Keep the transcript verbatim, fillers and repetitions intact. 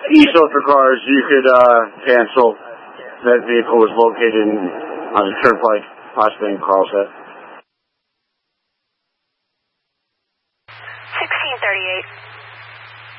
e-filter cars, you could uh, cancel. That vehicle was located in, on the turnpike, possibly in Carlsbad. sixteen thirty-eight.